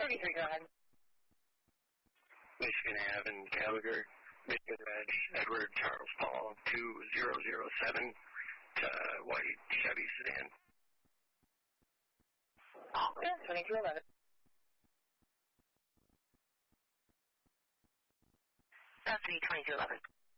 33, go ahead. Michigan Ave in Gallagher, Michigan Reg, Edward Charles Paul, 2007, white Chevy sedan. Okay, 2211. That's 2211.